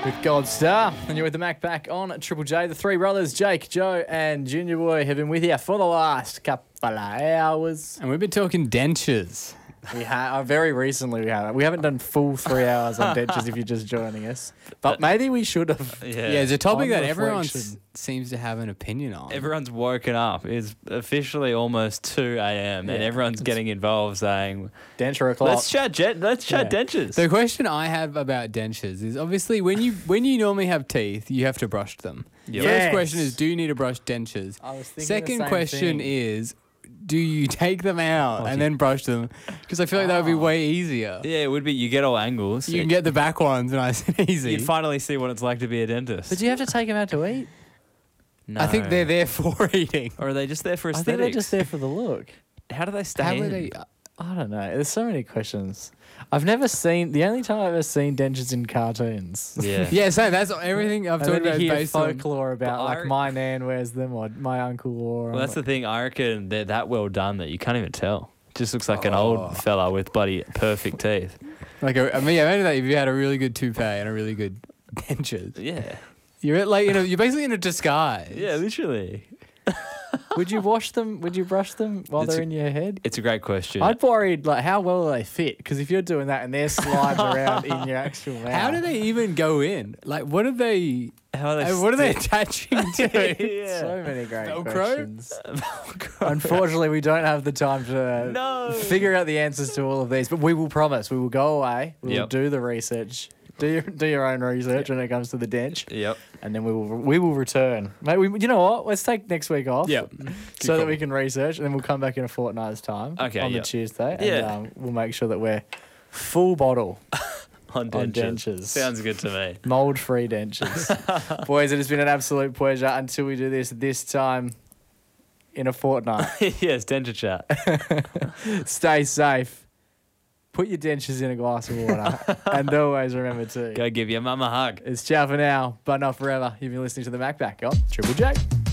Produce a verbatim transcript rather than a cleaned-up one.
with Gold Star. And you're with the Mac Pack on Triple J. The three brothers, Jake, Joe, and Junior Boy, have been with you for the last couple of hours. And we've been talking dentures. We have uh, very recently we have we haven't done full three hours on dentures if you're just joining us, but maybe we should have. Yeah, yeah it's a topic on that everyone reflection. seems to have an opinion on. Everyone's woken up. It's officially almost two a.m. and Yeah, everyone's getting involved saying, Denture o'clock. "Let's chat, jet. Let's chat Yeah. dentures." The question I have about dentures is obviously when you when you normally have teeth, you have to brush them. Yep. First Yes. question is, do you need to brush dentures? I was thinking the Second same question thing. is, do you take them out Oh, and you- then brush them? Because I feel like that would be Oh. way easier. Yeah, it would be. You get all angles. You can get the back ones nice and easy. You'd finally see what it's like to be a dentist. But do you have to take them out to eat? no. I think they're there for eating. Or are they just there for I aesthetics? think they're just there for the look. How do they stay How in? would they? I don't know. There's so many questions. I've never seen. The only time I've ever seen dentures in cartoons. Yeah. Yeah, so that's everything I've And talked then about you is hear based on. folklore about But I like re- my nan wears them or my uncle wore them. Well, that's the thing. I reckon they're that well done that you can't even tell. Just looks like an Oh. old fella with bloody perfect teeth. Like, a, I mean, imagine that if you had a really good toupee and a really good dentures. Yeah. You're at, like, you know, you're basically in a disguise. Yeah, literally. Would you wash them? Would you brush them while It's they're a- in your head? It's a great question. I'd worried like how well they fit because if you're doing that and they're sliding around in your actual mouth. How do they even go in? Like, what are they? How are they? uh, what are they stick- attaching to? Yeah. So many great Velcro? questions. Unfortunately, we don't have the time to No. figure out the answers to all of these, but we will promise we will go away. We will Yep. do the research. Do your do your own research when it comes to the dench, Yep. and then we will we will return. Mate, we, you know what? Let's take next week off. Yep. So that we can research, and then we'll come back in a fortnight's time. Okay, On yep. the Tuesday, and Yeah. um, we'll make sure that we're full bottle On dentures. on dentures. Sounds good to me. Mold free dentures. Boys, it has been an absolute pleasure until we do this this time in a fortnight. Yes, denture chat. Stay safe. Put your dentures in a glass of water. And always remember to. Go give your mum a hug. It's ciao for now, but not forever. You've been listening to the Mac Back on Triple J.